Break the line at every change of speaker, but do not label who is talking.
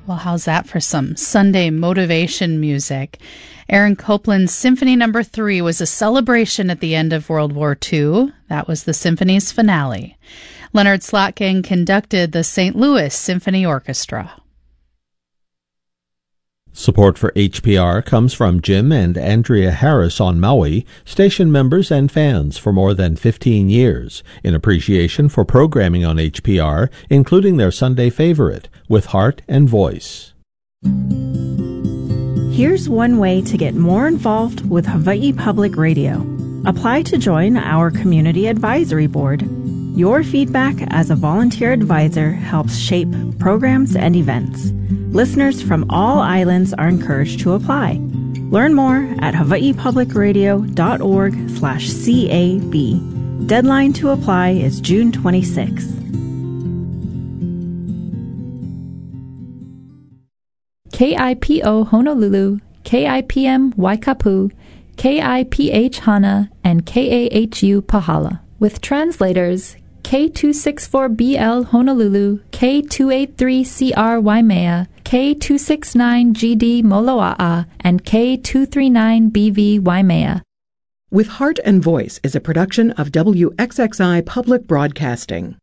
Well, how's that for some Sunday motivation music? Aaron Copland's Symphony No. 3 was a celebration at the end of World War II. That was the symphony's finale. Leonard Slotkin conducted the St. Louis Symphony Orchestra.
Support for HPR comes from Jim and Andrea Harris on Maui, station members and fans for more than 15 years, in appreciation for programming on HPR, including their Sunday favorite, With Heart and Voice.
Here's one way to get more involved with Hawaii Public Radio. Apply to join our Community Advisory Board. Your feedback as a volunteer advisor helps shape programs and events. Listeners from all islands are encouraged to apply. Learn more at hawaiipublicradio.org/CAB. Deadline to apply is June 26.
KIPO Honolulu, KIPM Waikapu, KIPH Hana, and KAHU Pahala. With translators K264BL Honolulu, K283CR Waimea, K269GD Moloa'a, and K239BV Waimea.
With Heart and Voice is a production of WXXI Public Broadcasting.